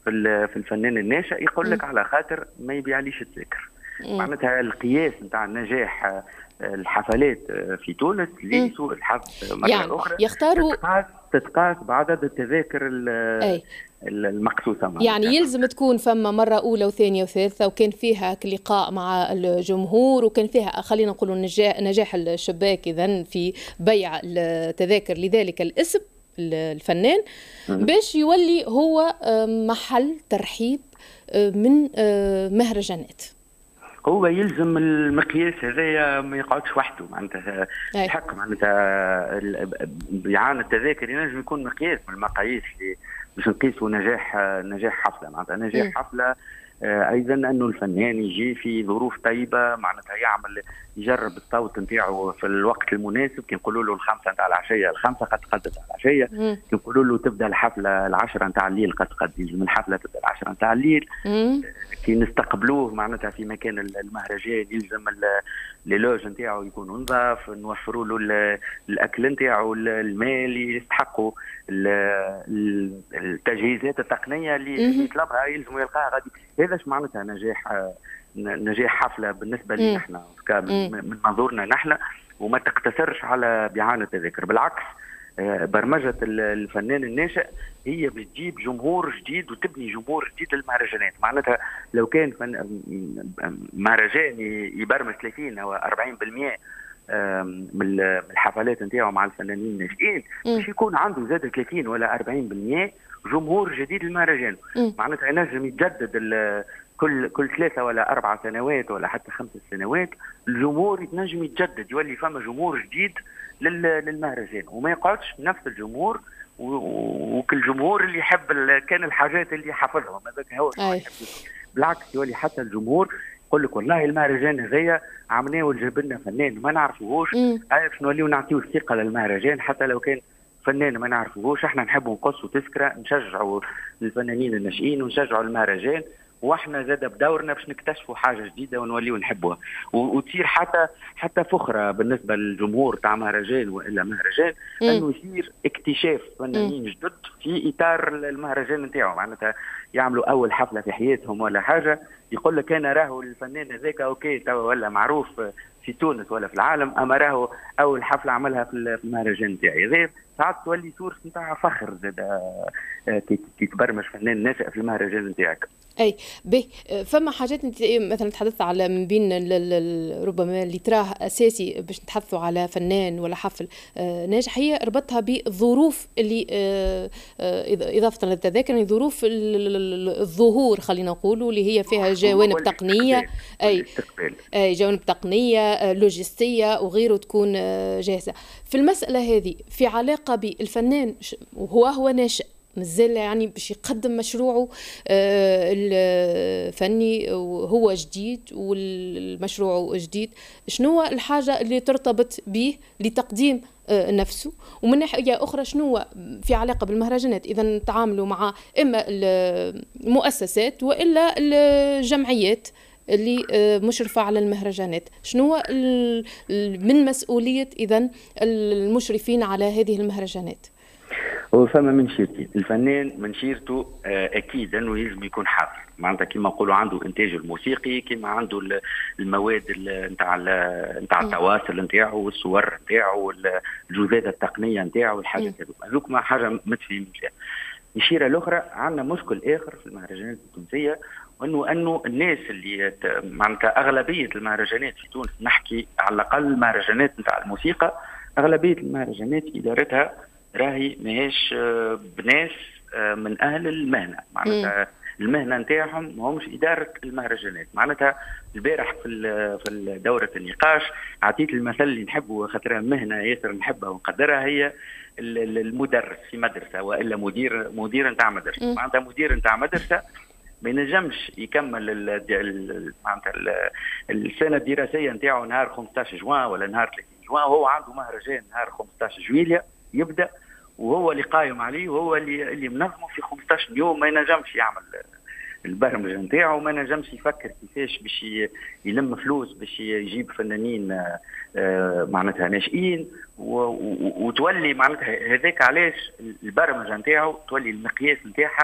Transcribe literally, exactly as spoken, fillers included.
في في الفنان الناشئ يقول لك على خاطر ما يبيعليش التذاكر. معناتها القياس نتاع النجاح الحفلات في تونس ليسوا الحظ مرة يعني أخرى يختاروا تتقاس, تتقاس بعدد التذاكر المقصوصة. يعني يلزم تكون فما مرة أولى وثانية وثالثة، وكان فيها لقاء مع الجمهور، وكان فيها خلينا نقول نجاح, نجاح الشباك إذن في بيع التذاكر لذلك الاسم الفنان باش يولي هو محل ترحيب من مهرجانات. هو يلزم المقياس هذايا ما يقعدش وحده، معناتها الحق معناتها بيعان التذاكر ينجم يكون مقياس من المقاييس اللي باش نقيسوا نجاح نجاح حفله. معناتها نجاح حفله ايضا انه الفنان يجي في ظروف طيبه، معناتها يعمل يجرب الصوت نتاعو في الوقت المناسب. كي نقولوا له الخمسه نتاع العشيه الخمسه قد تقدم العشيه، كي نقولوا له تبدا الحفله العشره نتاع الليل قد تقدم الحفله تبدا العشره نتاع الليل. كي نستقبلوه معناتها في مكان المهرجان يلزم اللوج نتاعو يكون نظاف، نوفروا له الاكل نتاعو، الماء اللي يستحقوا، التجهيزات التقنيه اللي يطلبها يلزم يلقاها غادي. هذا اش معناتها نجاح نجاح حفله بالنسبه لنا نحن من منظورنا نحن، وما تقتصرش على بيعان التذاكر. بالعكس برمجه الفنان الناشئ هي بتجيب جمهور جديد وتبني جمهور جديد للمهرجانات. معناتها لو كان مهرجان يبرمج ثلاثين او أربعين بالمئة من الحفلات نتاعو مع الفنانين الناشئين، باش يكون عنده زاد ثلاثين ولا أربعين بالمئة جمهور جديد للمهرجان. معناتها ينجم يتجدد كل كل ثلاثه ولا اربع سنوات ولا حتى خمس سنوات الجمهور يتنجم يتجدد، يولي فما جمهور جديد للمهرجان، وما يقعدش نفس الجمهور وكل جمهور اللي يحب كان الحاجات اللي حفظهم هذاك هو. بالعكس يولي حتى الجمهور يقول لك والله المهرجان هذايا عملناه وجاب لنا فنان ما نعرفوهوش، باش نوليو نعطيو الثقه للمهرجان حتى لو كان فنان ما نعرفوهوش. احنا نحبوا نقصوا تذكره، نشجعوا الفنانين الناشئين ونشجعوا المهرجان، واحنا زاد بدورنا باش نكتشفوا حاجه جديده ونوليو نحبوها، وتصير حتى حتى فخره بالنسبه للجمهور تاع مهرجان والا مهرجان انه يصير اكتشاف فنانين جدد في اطار المهرجان نتاعو. معناتها يعملوا اول حفله في حياتهم ولا حاجه يقول لك انا راهو الفنان هذاك اوكي توا ولا معروف في تونس ولا في العالم، اما راهو اول حفله عملها في المهرجان نتاعي. غير ساعات تولي سورس نتاع فخر زاد كي تبرمج فنان ناشئ في المهرجان نتاعك. اي بي فما حاجات انت مثلا تحدثت على من بين ربما اللي تراه اساسي باش نتحدثوا على فنان ولا حفل ناجح، هي ربطها بالظروف اللي اضافه للتذاكر، ظروف الظهور خلينا نقولوا اللي هي فيها جوانب تقنيه، اي اي جوانب تقنيه لوجستيه وغيره تكون جاهزه. في المساله هذه في علاقه بالفنان وهو هو ناشئ مازال يعني باش يقدم مشروعه الفني وهو جديد والمشروع جديد، شنو الحاجة اللي ترتبط به لتقديم نفسه؟ ومن ناحية أخرى شنو في علاقة بالمهرجانات إذا تعاملوا مع إما المؤسسات وإلا الجمعيات اللي مشرفة على المهرجانات، شنو من مسؤولية إذن المشرفين على هذه المهرجانات؟ هو فما من شيرتين، الفنان من شيرته اكيد انه يلزم يكون حافظ، معناتها كما نقولوا عنده انتاج الموسيقي، كما عنده المواد نتاع نتاع التواصل نتاعو والصور نتاعو والجوزات التقنيه نتاعو والحاجات هذوك، هذوك ما حاجه متفهمين فيها. الشيره الاخرى عندنا مشكل اخر في المهرجانات التونسيه، وانه انه الناس اللي معناتها اغلبيه المهرجانات في تونس، نحكي على الاقل المهرجانات نتاع الموسيقى، اغلبيه المهرجانات ادارتها راهي ماهيش بناس من اهل المهنه، معناتها المهنه نتاعهم ما همش اداره المهرجانات. معناتها البارح في في دوره النقاش عطيت المثل اللي نحبه خاطر مهنه ياسر نحبها ونقدرها، هي المدرس في مدرسه والا مدير مدير نتاع مدرسه. معناتها مدير نتاع مدرسه ما ينجمش يكمل معناتها السنه الدراسيه نتاعو نهار خمسطاش جوان ولا نهار ثلاثين جوان، وهو عنده مهرجان نهار خمسطاش جويليا يبدا، وهو اللي قايم عليه وهو اللي اللي منظمه في خمسطاش يوم. ما ينجمش يعمل البرمجه نتاعو، ما ينجمش يفكر كيفاش باش يلم فلوس باش يجيب فنانين معناتها ناشئين، وتولي معناتها هذاك علاش البرمجه نتاعو تولي المقياس نتاعها